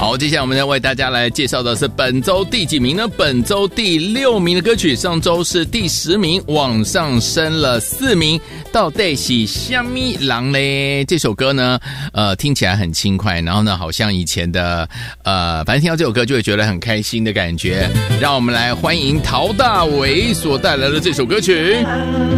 好，接下来我们要为大家来介绍的是本周第几名呢？本周第6名的歌曲，上周是第10名，往上升了4名，到底是什么人嘞？这首歌呢，听起来很轻快，然后呢，好像以前的反正听到这首歌就会觉得很开心的感觉。让我们来欢迎陶大伟所带来的这首歌曲。